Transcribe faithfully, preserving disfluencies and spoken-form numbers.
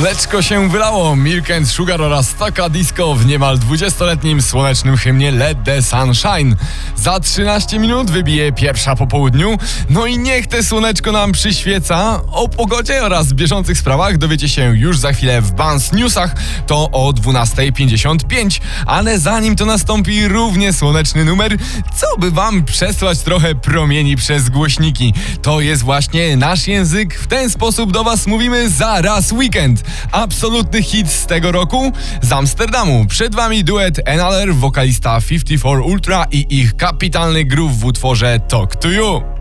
Mleczko się wylało, Milk and Sugar oraz Taka Disco w niemal dwudziestoletnim słonecznym hymnie Let the Sunshine. Za trzynaście minut wybije pierwsza po południu, no i niech te słoneczko nam przyświeca. O pogodzie oraz bieżących sprawach dowiecie się już za chwilę w Bounce Newsach, to o dwunasta pięćdziesiąt pięć, ale zanim to nastąpi równie słoneczny numer, co by wam przesłać trochę promieni przez głośniki. To jest właśnie nasz język, w ten sposób do was mówimy zaraz weekend. Absolutny hit z tego roku z Amsterdamu. Przed wami duet Another, wokalista pięćdziesiąt cztery Ultra i ich kapitalny groove w utworze Talk to You.